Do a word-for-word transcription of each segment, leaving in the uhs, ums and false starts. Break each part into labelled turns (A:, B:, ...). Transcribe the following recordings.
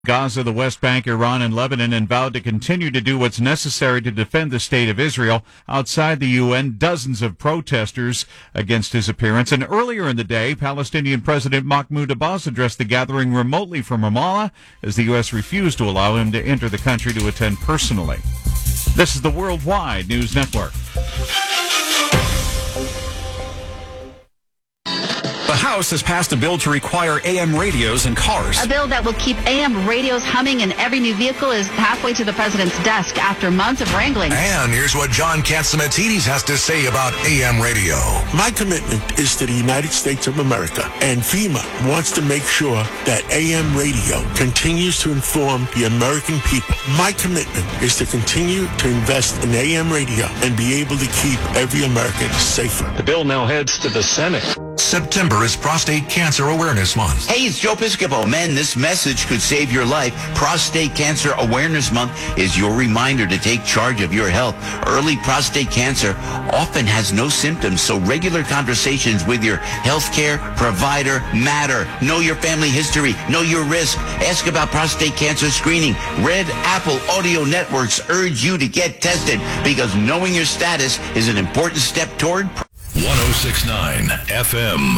A: Gaza, the West Bank, Iran, and Lebanon, and vowed to continue to do what's necessary to defend the state of Israel. Outside the U N, dozens of protesters against his appearance. And earlier in the day, Palestinian President Mahmoud Abbas addressed the gathering remotely from Ramallah as the U S refused to allow him to enter the country to attend personally. This is the Worldwide News Network.
B: The House has passed a bill to require A M radios in cars.
C: A bill that will keep A M radios humming in every new vehicle is halfway to the president's desk after months of wrangling.
D: And here's what John Catsimatidis has to say about A M radio.
E: My commitment is to the United States of America, and FEMA wants to make sure that A M radio continues to inform the American people. My commitment is to continue to invest in A M radio and be able to keep every American safer.
F: The bill now heads to the Senate.
D: September is Prostate Cancer Awareness Month.
G: Hey, it's Joe Piscopo. Men, this message could save your life. Prostate Cancer Awareness Month is your reminder to take charge of your health. Early prostate cancer often has no symptoms, so regular conversations with your healthcare provider matter. Know your family history. Know your risk. Ask about prostate cancer screening. Red Apple Audio Networks urge you to get tested because knowing your status is an important step toward
D: one oh six point nine F M.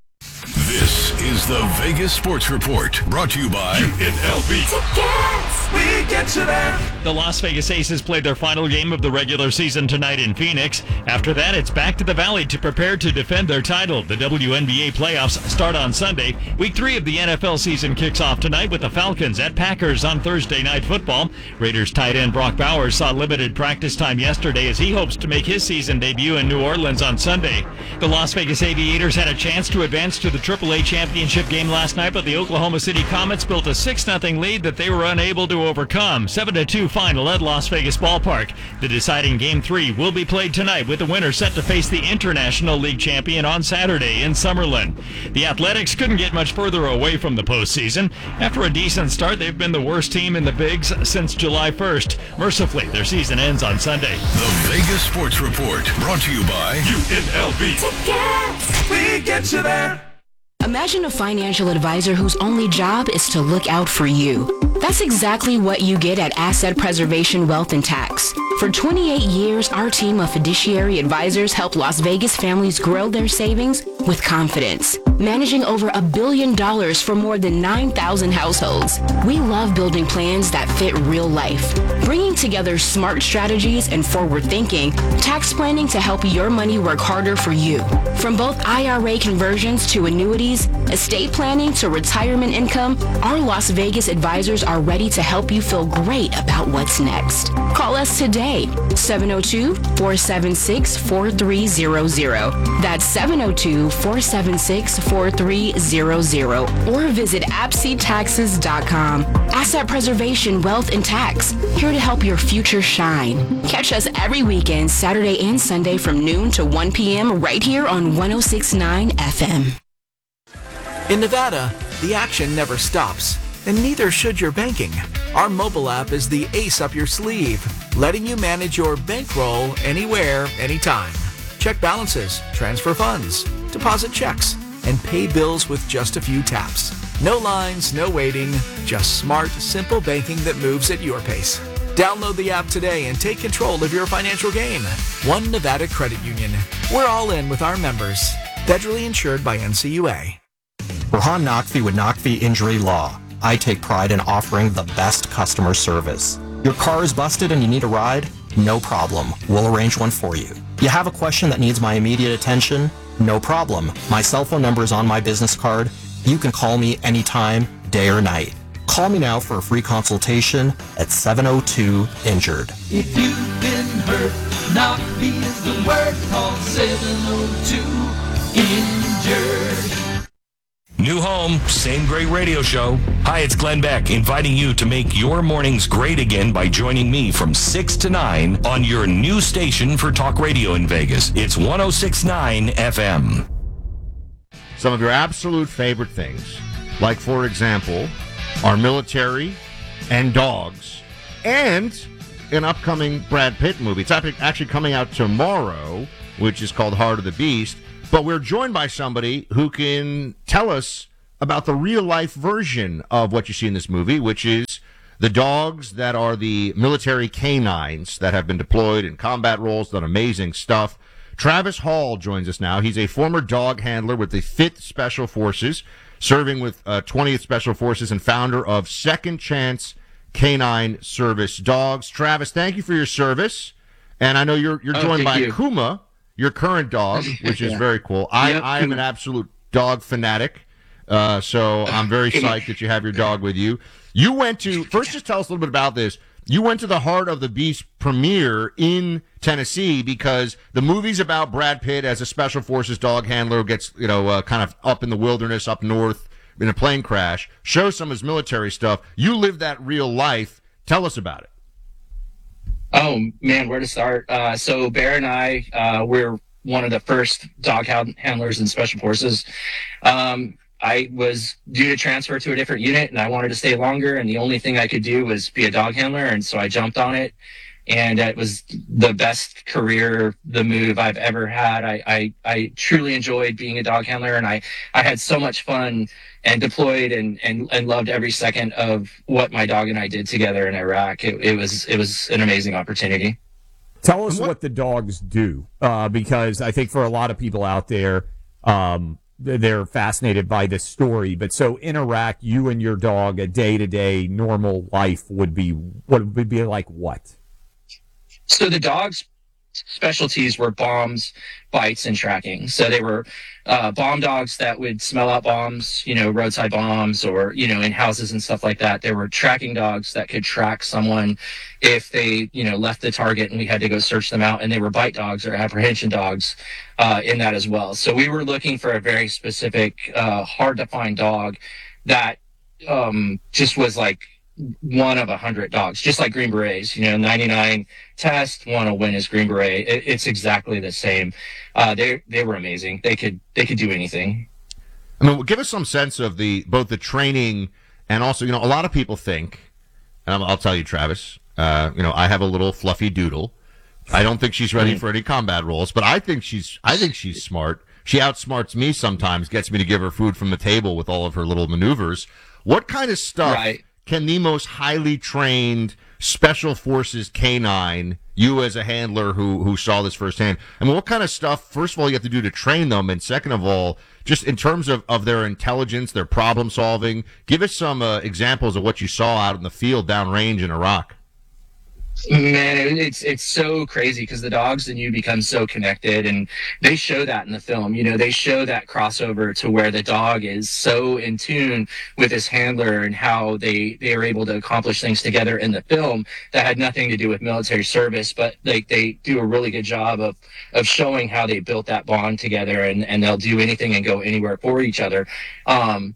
D: This is the Vegas Sports Report, brought to you by U N L V.
H: Tickets! We get you there!
I: The Las Vegas Aces played their final game of the regular season tonight in Phoenix. After that, it's back to the Valley to prepare to defend their title. The W N B A playoffs start on Sunday. Week three of the N F L season kicks off tonight with the Falcons at Packers on Thursday Night Football. Raiders tight end Brock Bowers saw limited practice time yesterday as he hopes to make his season debut in New Orleans on Sunday. The Las Vegas Aviators had a chance to advance to the triple A championship game last night, but the Oklahoma City Comets built a six nothing lead that they were unable to overcome. seven to two final at Las Vegas Ballpark. The deciding Game three will be played tonight, with the winner set to face the International League champion on Saturday in Summerlin. The Athletics couldn't get much further away from the postseason. After a decent start, they've been the worst team in the Bigs since July first. Mercifully, their season ends on Sunday.
D: The Vegas Sports Report, brought to you by U N L V.
H: Tickets! We get you there!
J: Imagine a financial advisor whose only job is to look out for you. That's exactly what you get at Asset Preservation Wealth and Tax. For twenty-eight years, our team of fiduciary advisors help Las Vegas families grow their savings with confidence, managing over a billion dollars for more than nine thousand households. We love building plans that fit real life, bringing together smart strategies and forward thinking, tax planning to help your money work harder for you. From both I R A conversions to annuities, estate planning to retirement income, our Las Vegas advisors are ready to help you feel great about what's next. Call us today, seven oh two, four seven six, four three zero zero. That's seven oh two, four seven six, four three zero zero. Or visit A P S I taxes dot com. Asset Preservation, Wealth and Tax, here to help your future shine. Catch us every weekend, Saturday and Sunday from noon to one p.m. right here on one oh six point nine F M.
K: In Nevada, the action never stops, and neither should your banking. Our mobile app is the ace up your sleeve, letting you manage your bankroll anywhere, anytime. Check balances, transfer funds, deposit checks, and pay bills with just a few taps. No lines, no waiting, just smart, simple banking that moves at your pace. Download the app today and take control of your financial game. One Nevada Credit Union. We're all in with our members. Federally insured by N C U A.
L: Rohan Naqvi with Naqvi Injury Law. I take pride in offering the best customer service. Your car is busted and you need a ride? No problem. We'll arrange one for you. You have a question that needs my immediate attention? No problem. My cell phone number is on my business card. You can call me anytime, day or night. Call me now for a free consultation at seven oh two injured.
H: If you've been hurt, Naqvi is the word. Call seven oh two injured.
B: New home, same great radio show. Hi, it's Glenn Beck, inviting you to make your mornings great again by joining me from six to nine on your new station for talk radio in Vegas. It's one oh six point nine F M.
M: Some of your absolute favorite things, like, for example, our military and dogs, and an upcoming Brad Pitt movie. It's actually coming out tomorrow, which is called Heart of the Beast. But we're joined by somebody who can tell us about the real-life version of what you see in this movie, which is the dogs that are the military canines that have been deployed in combat roles, done amazing stuff. Travis Hall joins us now. He's a former dog handler with the fifth Special Forces, serving with uh, twentieth Special Forces, and founder of Second Chance Canine Service Dogs. Travis, thank you for your service. And I know you're you're
N: oh,
M: joined by
N: you.
M: Kuma, your current dog, which is
N: yeah.
M: very cool. I,
N: yep.
M: I am an absolute dog fanatic, uh, so I'm very psyched that you have your dog with you. You went to, first just tell us a little bit about this. You went to the Heart of the Beast premiere in Tennessee because the movie's about Brad Pitt as a Special Forces dog handler who gets, you know, uh, kind of up in the wilderness, up north in a plane crash, shows some of his military stuff. You lived that real life. Tell us about it.
N: Oh, man, where to start? Uh, so Bear and I, uh, we're one of the first dog handlers in Special Forces. Um, I was due to transfer to a different unit, and I wanted to stay longer, and the only thing I could do was be a dog handler, and so I jumped on it, and it was the best career, the move I've ever had. I, I, I truly enjoyed being a dog handler, and I, I had so much fun and deployed and, and, and loved every second of what my dog and I did together in Iraq. It, it was it was an amazing opportunity.
O: Tell us what, what the dogs do, uh, because I think for a lot of people out there, um, they're fascinated by this story. But so in Iraq, you and your dog, a day-to-day normal life would be what would be like what?
N: So the dog's specialties were bombs, bites, and tracking. So they were uh, bomb dogs that would smell out bombs, you know, roadside bombs or, you know, in houses and stuff like that. There were tracking dogs that could track someone if they, you know, left the target and we had to go search them out. And they were bite dogs or apprehension dogs uh, in that as well. So we were looking for a very specific, uh, hard to find dog that um, just was like one of a hundred dogs, just like Green Berets, you know, ninety-nine test, one will win as Green Beret. It, it's exactly the same. Uh, they they were amazing. They could they could do anything.
M: I mean, give us some sense of the both the training and also, you know, a lot of people think, and I'll, I'll tell you, Travis, uh, you know, I have a little fluffy doodle. I don't think she's ready for any combat roles, but I think she's I think she's smart. She outsmarts me sometimes, gets me to give her food from the table with all of her little maneuvers. What kind of stuff? Right. Can the most highly trained Special Forces canine, you as a handler who who saw this firsthand, I mean, what kind of stuff, first of all, you have to do to train them, and second of all, just in terms of, of their intelligence, their problem solving, give us some uh, examples of what you saw out in the field downrange in Iraq.
N: Man, it's it's so crazy because the dogs and you become so connected, and they show that in the film. You know, they show that crossover to where the dog is so in tune with his handler and how they they are able to accomplish things together in the film that had nothing to do with military service, but they they do a really good job of of showing how they built that bond together, and and they'll do anything and go anywhere for each other. Um,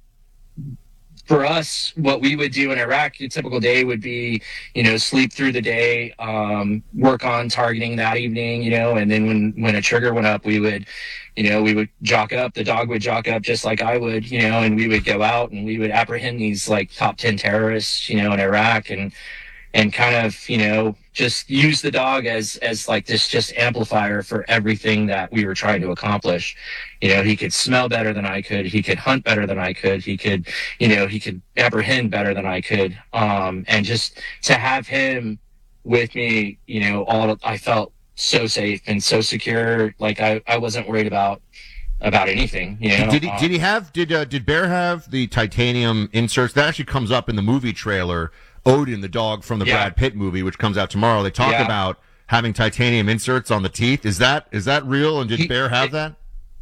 N: For us, what we would do in Iraq, a typical day would be, you know, sleep through the day, um, work on targeting that evening, you know, and then when, when a trigger went up, we would, you know, we would jock up, the dog would jock up just like I would, you know, and we would go out and we would apprehend these like top ten terrorists, you know, in Iraq, and, and kind of, you know, just use the dog as, as like this just amplifier for everything that we were trying to accomplish. You know, he could smell better than I could. He could hunt better than I could. He could, you know, he could apprehend better than I could. Um, and just to have him with me, you know, all I felt so safe and so secure. Like I, I wasn't worried about, about anything, you know.
M: Did he,
N: um,
M: did he have, did, uh, did Bear have the titanium inserts? That actually comes up in the movie trailer. Odin, the dog from the yeah. Brad Pitt movie, which comes out tomorrow. They talk yeah. about having titanium inserts on the teeth. Is that is that real? And did he, Bear have it, that?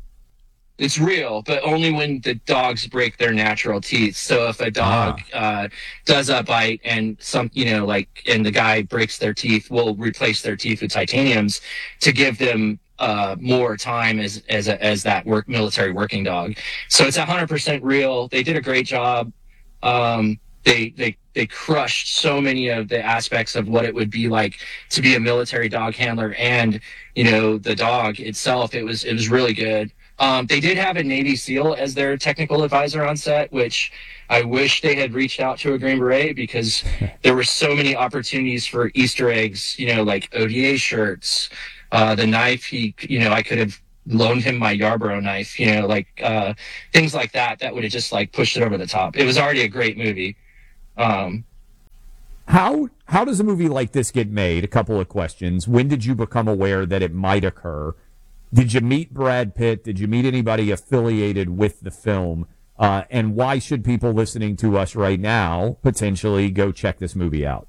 N: It's real, but only when the dogs break their natural teeth. So if a dog ah. uh, does a bite and some, you know, like, and the guy breaks their teeth, we'll replace their teeth with titaniums to give them uh, more time as as a, as that work military working dog. So it's a hundred percent real. They did a great job. Um, They, they they crushed so many of the aspects of what it would be like to be a military dog handler, and you know the dog itself. It was it was really good. Um, they did have a Navy SEAL as their technical advisor on set, which I wish they had reached out to a Green Beret, because there were so many opportunities for Easter eggs. You know, like O D A shirts, uh, the knife. He you know I could have loaned him my Yarborough knife, you know, like uh, things like that, that would have just like pushed it over the top. It was already a great movie. Um,
O: how how does a movie like this get made? A couple of questions. When did you become aware that it might occur? Did you meet Brad Pitt? Did you meet anybody affiliated with the film? Uh, and why should people listening to us right now potentially go check this movie out?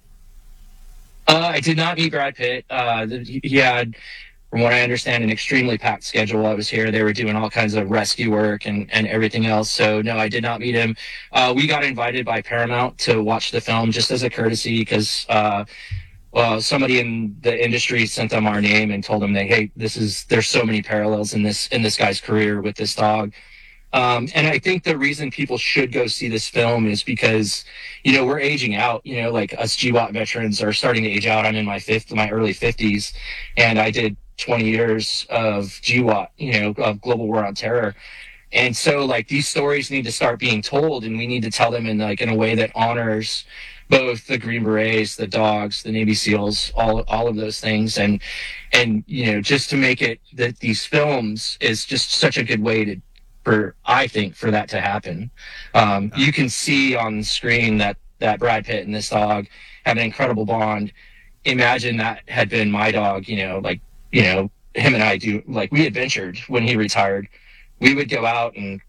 N: Uh, I did not meet Brad Pitt. Uh, he had, from what I understand, an extremely packed schedule. I was here. They were doing all kinds of rescue work and, and everything else. So, no, I did not meet him. Uh, we got invited by Paramount to watch the film just as a courtesy because uh, well, somebody in the industry sent them our name and told them, they, hey, this is there's so many parallels in this in this guy's career with this dog. Um, and I think the reason people should go see this film is because, you know, we're aging out. You know, like us G WAT veterans are starting to age out. I'm in my fifth, my early fifties, and I did twenty years of G WAT, you know, of Global War on Terror. And so, like, these stories need to start being told, and we need to tell them in like in a way that honors both the Green Berets, the dogs, the Navy SEALs, all all of those things, and and you know, just to make it that these films is just such a good way to. For, I think for that to happen. Um, you can see on the screen that, that Brad Pitt and this dog have an incredible bond. Imagine that had been my dog, you know, like, you know, him and I do, like we adventured when he retired. We would go out and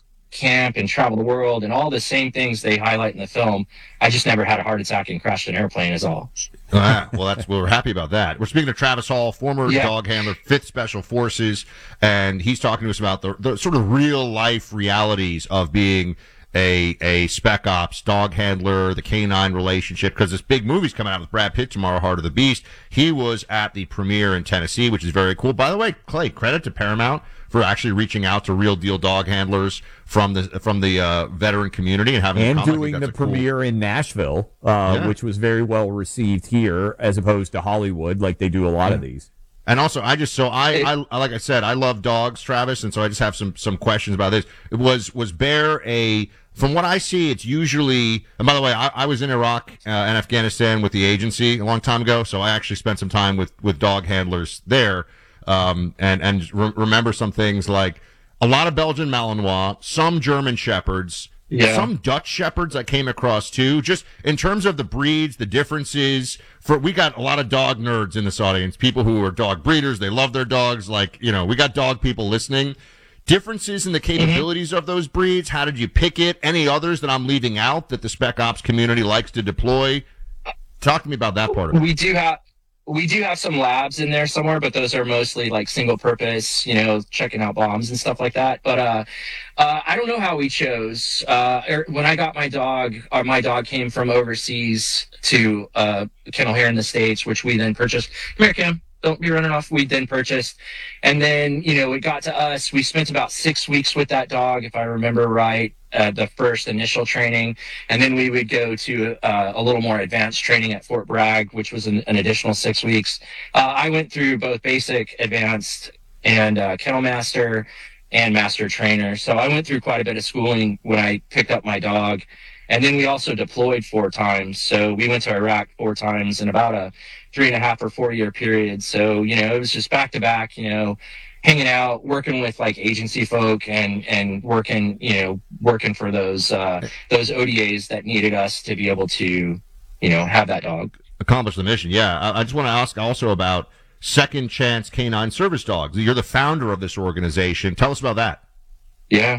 N: camp and travel the world and all the same things they highlight in the film. I just never had a heart attack and crashed an airplane is all.
M: Ah, well, that's well, we're happy about that. We're speaking to Travis Hall, former
N: yeah.
M: dog handler, fifth Special Forces, and he's talking to us about the, the sort of real life realities of being a a spec ops dog handler, the canine relationship. Because this big movie's coming out with Brad Pitt tomorrow, Heart of the Beast. He was at the premiere in Tennessee, which is very cool. By the way, Clay, credit to Paramount for actually reaching out to real deal dog handlers from the from the uh, veteran community and having
O: and
M: a
O: doing the premiere
M: cool...
O: in Nashville, uh,
M: yeah.
O: which was very well received here as opposed to Hollywood, like they do a lot
M: yeah.
O: of these.
M: And also, I just so I, I like I said, I love dogs, Travis, and so I just have some some questions about this. It was was Bear a from what I see, it's usually. And by the way, I, I was in Iraq uh, and Afghanistan with the agency a long time ago, so I actually spent some time with with dog handlers there. Um, and, and re- remember some things like a lot of Belgian Malinois, some German Shepherds, yeah. some Dutch Shepherds I came across too. Just in terms of the breeds, the differences. For we got a lot of dog nerds in this audience, people who are dog breeders. They love their dogs. Like, you know, we got dog people listening. Differences in the capabilities mm-hmm. of those breeds. How did you pick it? Any others that I'm leaving out that the Spec Ops community likes to deploy? Talk to me about that part of it.
N: We do have. We do have some labs in there somewhere, but those are mostly like single purpose, you know, checking out bombs and stuff like that. But uh, uh, I don't know how we chose. Uh, er, when I got my dog, uh, my dog came from overseas to uh, a kennel here in the States, which we then purchased. Come here, Kim. Don't be running off. We then purchased. And then, you know, it got to us. We spent about six weeks with that dog, if I remember right, uh, the first initial training. And then we would go to uh, a little more advanced training at Fort Bragg, which was an, an additional six weeks. Uh, I went through both basic, advanced, and uh, kennel master and master trainer. So I went through quite a bit of schooling when I picked up my dog. And then we also deployed four times. So we went to Iraq four times in about a three and a half or four year period. So, you know, it was just back to back, you know, hanging out, working with like agency folk and, and working, you know, working for those, uh, those O D As that needed us to be able to, you know, have that dog.
M: Accomplish the mission. Yeah. I, I just want to ask also about Second Chance Canine Service Dogs. You're the founder of this organization. Tell us about that.
N: Yeah.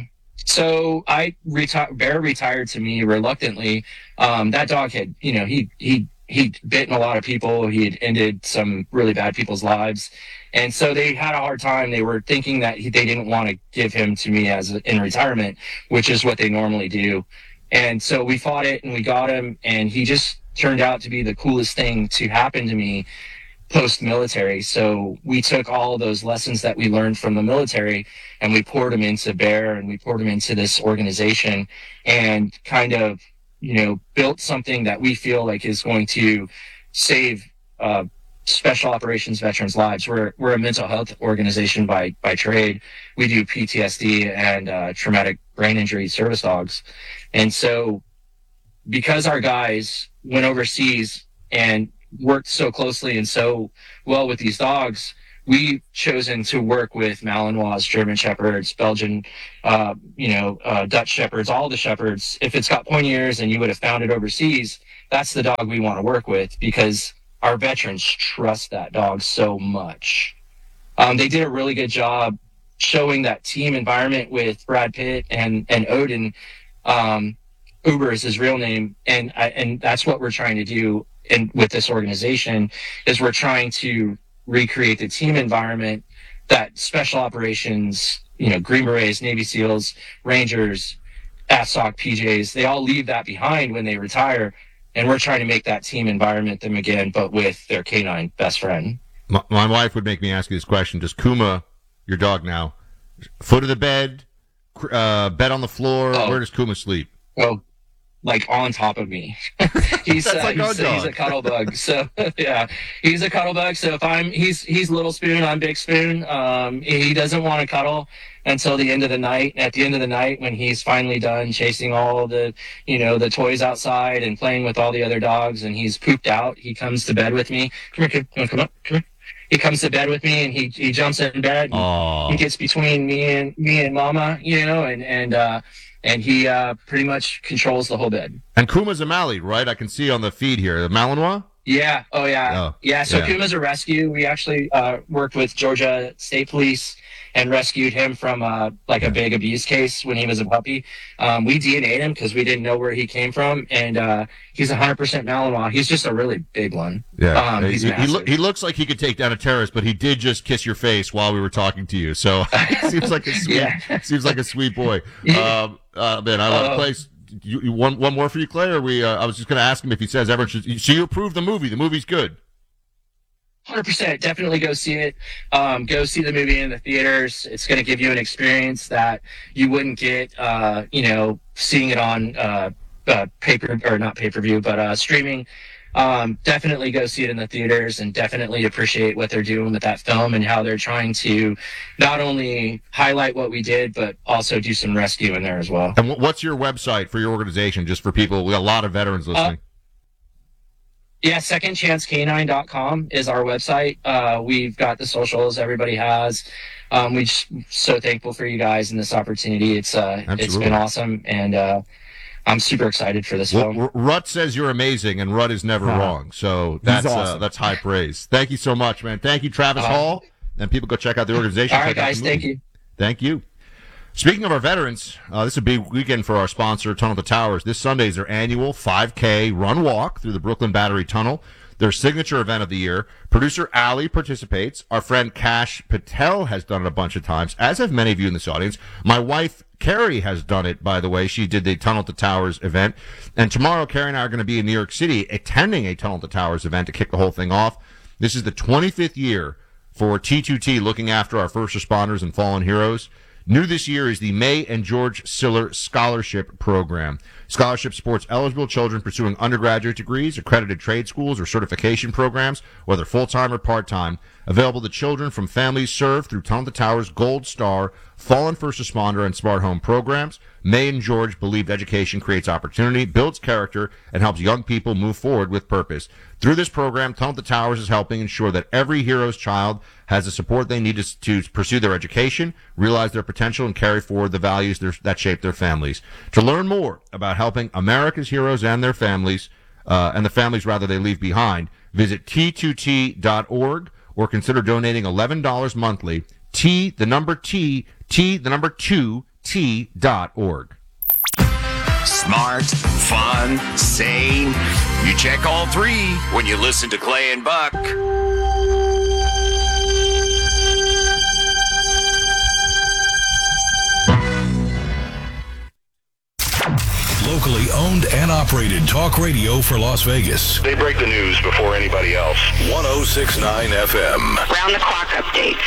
N: So I retired. Bear retired to me reluctantly. Um, that dog had, you know, he he he'd bitten a lot of people. He had ended some really bad people's lives, and so they had a hard time. They were thinking that he, they didn't want to give him to me as a, in retirement, which is what they normally do. And so we fought it, and we got him, and he just turned out to be the coolest thing to happen to me post-military. So we took all of those lessons that we learned from the military and we poured them into Bear and we poured them into this organization and kind of, you know, built something that we feel like is going to save uh, special operations veterans' lives. We're we're a mental health organization by by trade. We do P T S D and uh, traumatic brain injury service dogs. And so because our guys went overseas and worked so closely and so well with these dogs, we've chosen to work with Malinois, German Shepherds, Belgian, uh, you know, uh, Dutch Shepherds, all the Shepherds. If it's got pointy ears and you would have found it overseas, that's the dog we want to work with because our veterans trust that dog so much. Um, they did a really good job showing that team environment with Brad Pitt and, and Odin. Um, Uber is his real name. And, I, and that's what we're trying to do in, with this organization is we're trying to recreate the team environment that special operations, you know, Green Berets, Navy SEALs, Rangers, A F S O C, P Js, they all leave that behind when they retire. And we're trying to make that team environment them again, but with their canine best friend.
M: My, my wife would make me ask you this question. Does Kuma, your dog now, foot of the bed, uh, bed on the floor? Oh. Where does Kuma sleep?
N: Oh, like on top of me. he's, uh, like he's, he's a cuddle bug. So yeah, he's a cuddle bug. So if I'm, he's, he's little spoon, I'm big spoon. Um, he doesn't want to cuddle until the end of the night. At the end of the night, when he's finally done chasing all the, you know, the toys outside and playing with all the other dogs and he's pooped out, he comes to bed with me. Come here, kid. Come up. Come here. He comes to bed with me and he, he jumps in bed. And he gets between me and me and mama, you know, and, and, uh, and he uh, pretty much controls the whole bed.
M: And Kuma's a Mali, right? I can see on the feed here. The Malinois?
N: Yeah. Oh, yeah. Oh, yeah. So yeah. Kuma's a rescue. We actually uh, worked with Georgia State Police and rescued him from uh, like a big abuse case when he was a puppy. Um, we D N A'd him because we didn't know where he came from. And uh, he's one hundred percent Malinois. He's just a really big one.
M: Yeah.
N: Um, he's
M: he,
N: massive.
M: He, lo- he looks like he could take down a terrorist, but he did just kiss your face while we were talking to you. So seems like a sweet, yeah. seems like a sweet boy. Um, uh, man, I love the place. You, you, one, one more for you, Clay? Or we? Uh, I was just going to ask him if he says ever. Should, so you approve the movie? The movie's good.
N: one hundred percent. Definitely go see it. Um, go see the movie in the theaters. It's going to give you an experience that you wouldn't get, uh, you know, seeing it on uh, uh, paper or not pay per view, but uh, streaming. Um, definitely go see it in the theaters and definitely appreciate what they're doing with that film and how they're trying to not only highlight what we did, but also do some rescue in there as well.
M: And what's your website for your organization? Just for people, we got a lot of veterans listening. Uh,
N: Yeah, second chance canine dot com is our website. Uh, we've got the socials everybody has. Um, we're just so thankful for you guys and this opportunity. It's uh, it's been awesome, and uh, I'm super excited for this
M: well,
N: film.
M: Rut says you're amazing, and Rut is never huh. wrong. So that's
O: awesome.
M: uh, that's high praise. Thank you so much, man. Thank you, Travis uh, Hall. And people go check out the organization.
N: All right, guys. Thank you.
M: Thank you. Speaking of our veterans, uh, this is a big weekend for our sponsor, Tunnel to Towers. This Sunday is their annual five K run walk through the Brooklyn Battery Tunnel, their signature event of the year. Producer Ali participates. Our friend Kash Patel has done it a bunch of times, as have many of you in this audience. My wife, Carrie, has done it, by the way. She did the Tunnel to Towers event. And tomorrow, Carrie and I are going to be in New York City attending a Tunnel to Towers event to kick the whole thing off. This is the twenty-fifth year for T two T, looking after our first responders and fallen heroes. New this year is the May and George Siller Scholarship Program. Scholarship supports eligible children pursuing undergraduate degrees, accredited trade schools, or certification programs, whether full-time or part-time. Available to children from families served through Tunnel to Towers Gold Star, Fallen First Responder, and Smart Home programs. May and George believe education creates opportunity, builds character, and helps young people move forward with purpose. Through this program, Tunnel to Towers is helping ensure that every hero's child has the support they need to, to pursue their education, realize their potential, and carry forward the values that shape their families. To learn more about helping America's heroes and their families, uh, and the families, rather, they leave behind, visit T two T dot org or consider donating eleven dollars monthly. T, the number T, T, the number two, T dot org.
P: Smart, fun, sane. You check all three when you listen to Clay and Buck.
D: Locally owned and operated talk radio for Las Vegas.
F: They break the news before anybody else.
D: one oh six point nine F M.
Q: Round the clock updates.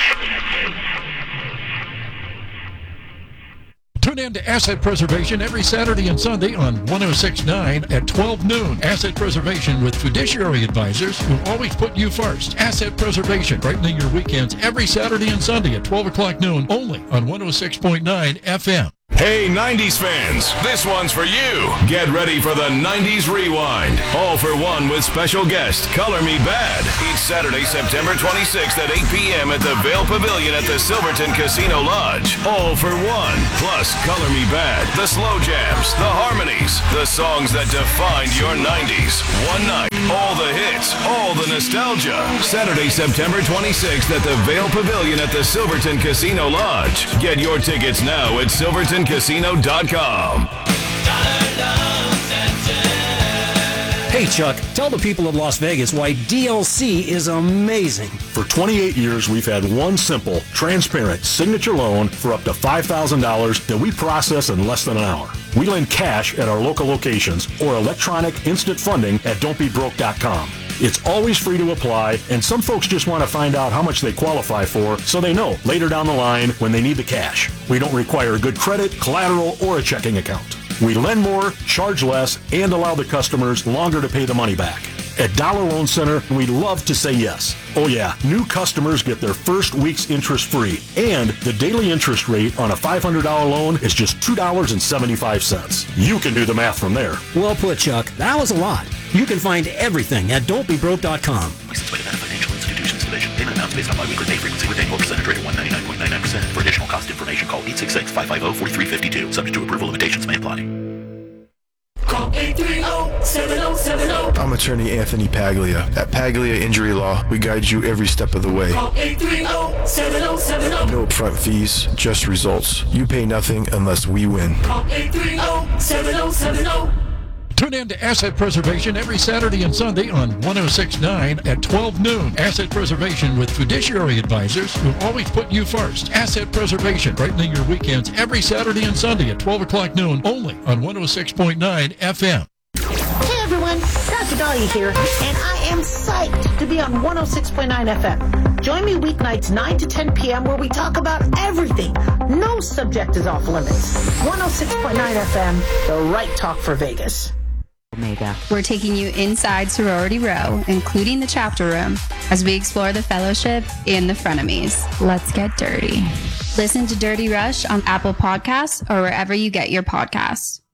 R: Tune in to Asset Preservation every Saturday and Sunday on one oh six point nine at twelve noon. Asset Preservation with fiduciary advisors who always put you first. Asset Preservation, brightening your weekends every Saturday and Sunday at twelve o'clock noon only on one oh six point nine F M.
D: Hey, nineties fans, this one's for you. Get ready for the nineties Rewind. All for one with special guest, Color Me Bad. Each Saturday, September twenty-sixth at eight p.m. at the Vail Pavilion at the Silverton Casino Lodge. All for one. Plus, Color Me Bad, the slow jams, the harmonies, the songs that defined your nineties. One night, all the hits, all the nostalgia. Saturday, September twenty-sixth at the Vail Pavilion at the Silverton Casino Lodge. Get your tickets now at silverton casino dot com.
Q: Hey Chuck, tell the people of Las Vegas why D L C is amazing.
S: For twenty-eight years, we've had one simple, transparent signature loan for up to five thousand dollars that we process in less than an hour. We lend cash at our local locations or electronic instant funding at don't be broke dot com. It's always free to apply, and some folks just want to find out how much they qualify for so they know later down the line when they need the cash. We don't require good credit, collateral, or a checking account. We lend more, charge less, and allow the customers longer to pay the money back. At Dollar Loan Center, we love to say yes. Oh yeah, new customers get their first week's interest free, and the daily interest rate on a five hundred dollars loan is just two dollars and seventy-five cents. You can do the math from there.
Q: Well put, Chuck. That was a lot. You can find everything at don't be broke dot com.
T: Licensed by Nevada Financial Institutions Division. Payment amounts based on biweekly pay frequency with annual percentage rate of one ninety-nine point nine nine percent. For additional cost information, call eight six six, five five zero, four three five two. Subject to approval, limitations may apply.
H: Call eight three zero, seven zero seven zero.
U: I'm attorney Anthony Paglia. At Paglia Injury Law, we guide you every step of the way.
H: Call eight three zero, seven zero seven zero.
U: No upfront fees, just results. You pay nothing unless we win.
H: Call eight three zero, seven zero seven zero.
R: Tune in to Asset Preservation every Saturday and Sunday on one oh six point nine at twelve noon. Asset Preservation with fiduciary advisors who always put you first. Asset Preservation, brightening your weekends every Saturday and Sunday at twelve o'clock noon only on one oh six point nine F M.
V: Hey everyone, Doctor Dottie here, and I am psyched to be on one oh six point nine F M. Join me weeknights nine to ten p.m. where we talk about everything. No subject is off limits. one oh six point nine F M, the right talk for Vegas.
W: Omega. We're taking you inside Sorority Row, including the chapter room, as we explore the fellowship and the frenemies. Let's get dirty. Listen to Dirty Rush on Apple Podcasts or wherever you get your podcasts.